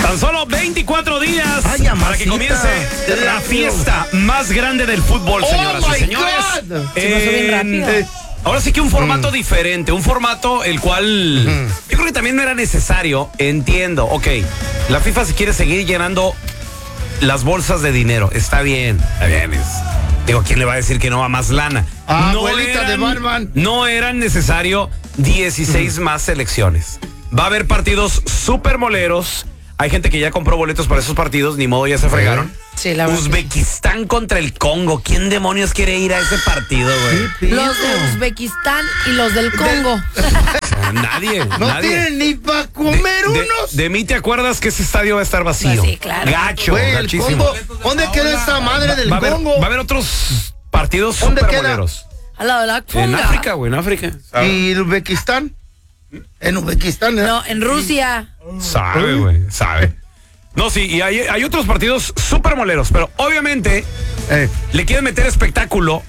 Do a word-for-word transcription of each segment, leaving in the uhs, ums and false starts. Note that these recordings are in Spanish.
Tan solo veinticuatro días Ay, para que comience la fiesta más grande del fútbol, señoras oh y señores. God. En, eh, ahora sí que un formato mm. diferente, un formato el cual mm. yo creo que también no era necesario. Entiendo, ok, la FIFA se quiere seguir llenando las bolsas de dinero. Está bien, está bien. Es, digo, ¿quién le va a decir que no a más lana? Ah, no abuelita de Batman. No eran necesario dieciséis mm. más selecciones. Va a haber partidos súper moleros. Hay gente que ya compró boletos para esos partidos, ni modo, ya se fregaron. Sí, la verdad. Uzbekistán contra el Congo. ¿Quién demonios quiere ir a ese partido, güey? Los de Uzbekistán y los del Congo. De... Nadie, no nadie. tienen ni para comer de, unos. De, de mí te acuerdas que ese estadio va a estar vacío. No, sí, claro. Gacho, Güey, el gachísimo. Congo, ¿dónde queda esa madre del va, va Congo? A haber, va a haber otros partidos ¿Dónde súper queda? moleros. Al lado de la Conga. En África, güey, en África. ¿Y Uzbekistán? En Uzbekistán, ¿eh? No, en Rusia. Sabe, güey, sabe. No, sí, y hay, hay otros partidos súper moleros, pero obviamente eh. le quieren meter espectáculo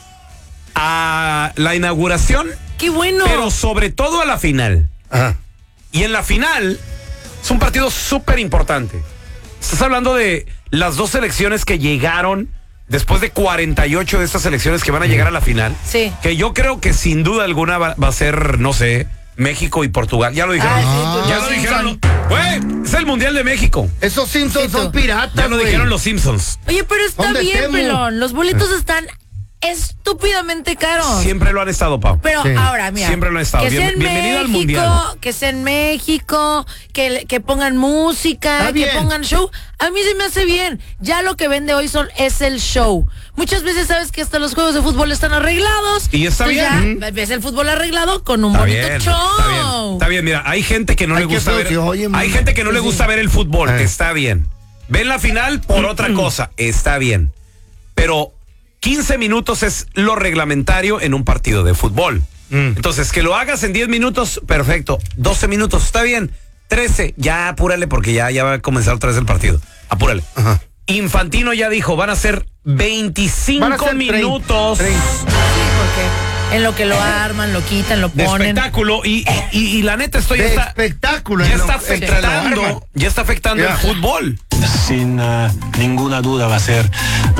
a la inauguración. ¡Qué bueno! Pero sobre todo a la final. Ajá. Y en la final es un partido súper importante. Estás hablando de las dos selecciones que llegaron después de cuarenta y ocho de estas selecciones que van a llegar a la final. Sí. Que yo creo que sin duda alguna va, va a ser, no sé, México y Portugal. Ya lo dijeron. Ah, sí, ya lo dijeron. Güey, es el Mundial de México. Esos Simpsons Sí, son piratas, Ya lo güey. dijeron los Simpsons. Oye, pero está ¿Dónde bien, temo? pelón. Los boletos están estúpidamente caros. Siempre lo han estado, Pau. Pero Sí. ahora, mira. Siempre lo han estado. Que sea Bien- en bienvenido al México, Mundial. que sea en México, que, que pongan música, Está que bien. pongan show. A mí se me hace bien. Ya lo que vende hoy son es el show. Muchas veces sabes que hasta los juegos de fútbol están arreglados. Y está Entonces ya ves el fútbol arreglado con un Está bonito bien, show. está bien, está bien, mira, hay gente que no Ay, le qué gusta feo ver. se oye, man. Hay gente que no le Sí. gusta ver el fútbol, Eh. está bien. Ven la final por otra cosa, está bien. Pero quince minutos es lo reglamentario en un partido de fútbol. Mm. Entonces, que lo hagas en diez minutos, perfecto. doce minutos, está bien. trece, ya apúrale porque ya, ya va a comenzar otra vez el partido. Apúrale. Ajá. Infantino ya dijo, van a ser veinticinco Van a ser minutos. treinta. Sí, porque en lo que lo arman, lo quitan, lo De ponen. espectáculo y, y, y- y la neta estoy De está, espectáculo. ya en está lo- entre lo arman. afectando ya está afectando Ya. el fútbol. Sin uh, ninguna duda va a ser